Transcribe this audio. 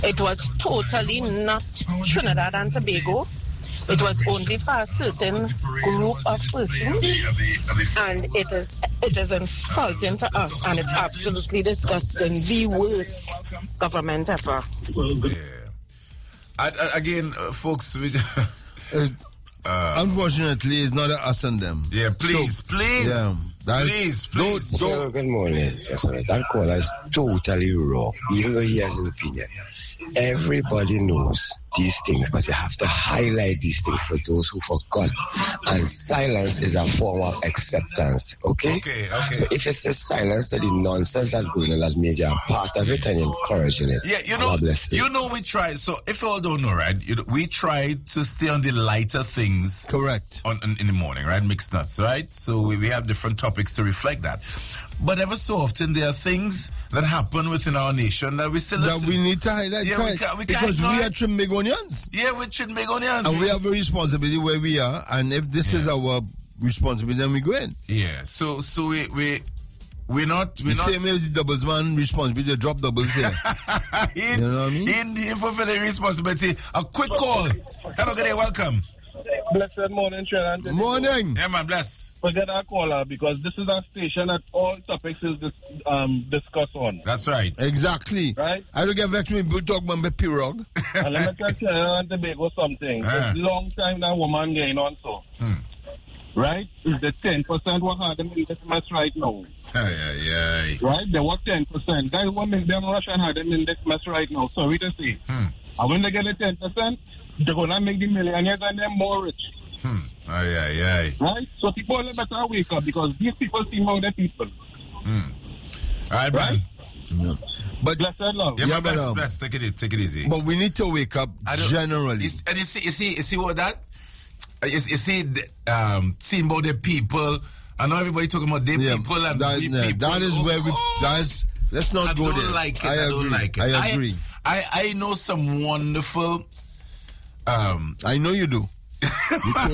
It was totally not Trinidad and Tobago. It was only for a certain group of persons, and it is insulting to us, and it's absolutely disgusting. The worst government ever. Yeah. Again, folks, unfortunately, it's not us and them. Yeah, please. Yeah, please. Good morning. That caller is totally wrong, even though he has his opinion. Everybody knows these things, but you have to highlight these things for those who forgot. And silence is a form of acceptance, okay? Okay. So if it's the silence to the nonsense that's going on, that means you're part of it and you're encouraging it. Yeah, we try. So if you all don't know, right, we try to stay on the lighter things. Correct. In the morning, right? Mixed nuts, right? So we have different topics to reflect that. But ever so often, there are things that happen within our nation that we still listen. That we need to highlight. Yeah, we can't because we are Trinbagonians. Yeah, we're Trinbagonians. And we have a responsibility where we are. And if this is our responsibility, then we go in. Yeah. So we're not same as the doubles man responsibility to drop doubles here. You know what I mean? In fulfilling responsibility. A quick call. Hello, good day, welcome. Blessed morning, Trent. Morning. Yeah, man, bless. Forget our caller because this is a station that all topics is discussed on. That's right. Exactly. Right? I don't get vexed when people talk about the pirog. And let me tell you on Tobago something. It's a long time that woman getting on so. Right? Is the 10% what had them in this mess right now? Right? They were 10%. Guys, what make them Russian had them in this mess right now? Sorry to say. And when they get the 10%, they're going to make the millionaires and them more rich. Right? So people better wake up because these people seem how they're people. All right, man. Yeah. But blessed love. Yeah, bless. Take it easy. But we need to wake up generally. And you see what that? You see, seeing about the people. I know everybody talking about the people and the people. That is where we. Let's not go there. I don't like it. I agree. I know some wonderful. I know you do.